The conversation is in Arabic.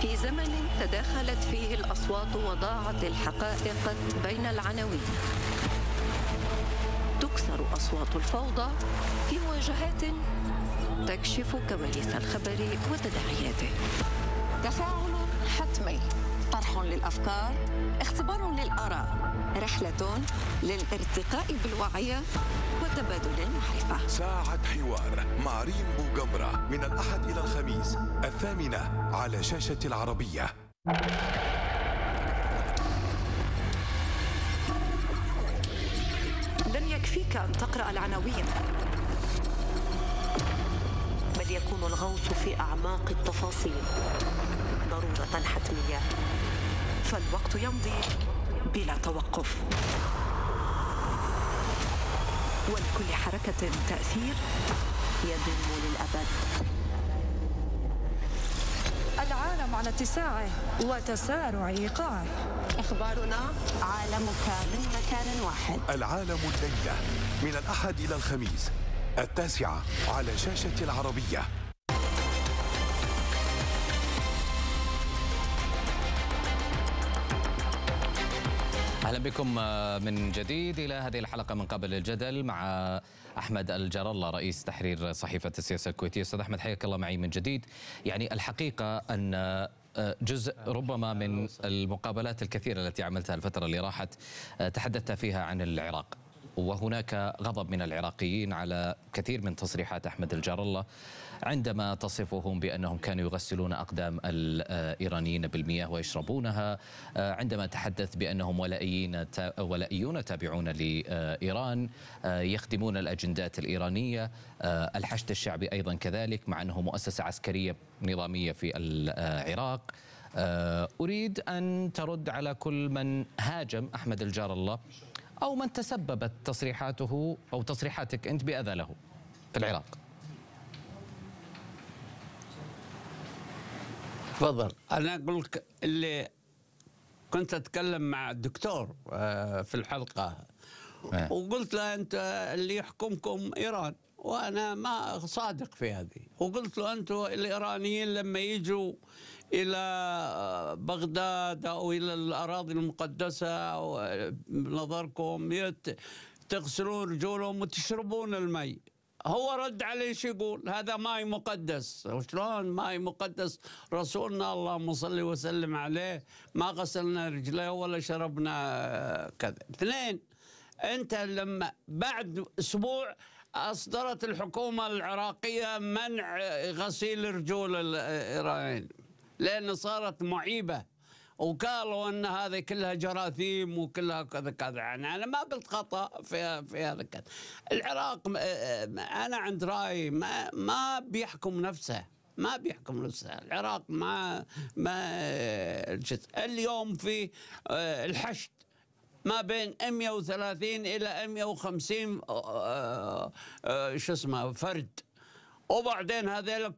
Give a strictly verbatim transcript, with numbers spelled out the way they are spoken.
في زمن تداخلت فيه الأصوات وضاعت الحقائق بين العناوين، تكسر أصوات الفوضى في مواجهات تكشف كواليس الخبر وتداعياته. تفاعل حتمي، طرح للأفكار، اختبار للآراء، رحلة للارتقاء بالوعي وتبادل المعرفة. ساعة حوار مع ريم بوجمرة من الأحد إلى الخميس الثامنة على شاشة العربية. لن يكفيك أن تقرأ العناوين، بل يكون الغوص في أعماق التفاصيل ضرورة حتمية، فالوقت يمضي بلا توقف، ولكل حركة تأثير يدوم للأبد. العالم على اتساعه وتسارع إيقاعه. أخبارنا عالمك من مكان واحد. العالم الليلة من الأحد إلى الخميس التاسعة على شاشة العربية. أهلا بكم من جديد إلى هذه الحلقة من قبل الجدل مع أحمد الجار الله رئيس تحرير صحيفة السياسة الكويتية. أستاذ أحمد حياك الله معي من جديد. يعني الحقيقة أن جزء ربما من المقابلات الكثيرة التي عملتها الفترة اللي راحت تحدثت فيها عن العراق، وهناك غضب من العراقيين على كثير من تصريحات أحمد الجار الله عندما تصفهم بأنهم كانوا يغسلون أقدام الإيرانيين بالمياه ويشربونها، عندما تحدث بأنهم ولائيين ولائيون تابعون لإيران يخدمون الأجندات الإيرانية، الحشد الشعبي أيضا كذلك مع أنه مؤسسة عسكرية نظامية في العراق. أريد أن ترد على كل من هاجم أحمد الجار الله أو من تسببت تصريحاته أو تصريحاتك أنت بأذى له في العراق. تفضل. أنا أقول لك اللي كنت أتكلم مع الدكتور في الحلقة أه. وقلت له أنت اللي يحكمكم إيران، وأنا ما صادق في هذه، وقلت له أنتم الإيرانيين لما يجوا إلى بغداد أو إلى الأراضي المقدسة بنظركم تغسلون رجولهم وتشربون المي. هو رد عليه شو يقول؟ هذا ماء مقدس. وشلون ماء مقدس؟ رسولنا اللهم صل وسلم عليه ما غسلنا رجليه ولا شربنا كذا. اثنين، أنت لما بعد أسبوع أصدرت الحكومة العراقية منع غسيل رجول الإيرانيين لأن صارت معيبة، وقالوا ان هذه كلها جراثيم وكلها كذا كذا. يعني انا ما قلت خطا في في هذا كذا. العراق انا عند رايي ما ما بيحكم نفسه، ما بيحكم نفسه. العراق ما ما اليوم في الحشد ما بين مئة وثلاثين الى مئة وخمسين شو اسمه فرد، وبعدين هذول